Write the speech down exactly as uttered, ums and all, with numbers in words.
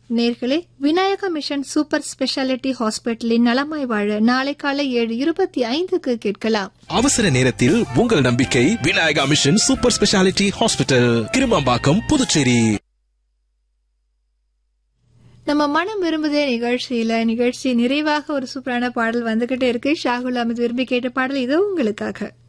நேர்களே, Vinayaka mission super speciality ஹாஸ்பிட்டலின் நலமாய் வாழ நாளை காலை ஏழு இருபத்தி ஐந்துக்கு கேட்கலாம். அவசர நேரத்தில் உங்கள் நம்பிக்கை Vinayaka mission super speciality hospital, Kirumampakkam, Puducherry. நம்ம மனம் விரும்புதே நிகழ்ச்சியில நிகழ்ச்சி நிறைவாக ஒரு சூப்பரான பாடல் வந்துகிட்டே இருக்கு. ஷாகுல் அமித் விரும்பி கேட்ட பாடல் இதோ உங்களுக்காக.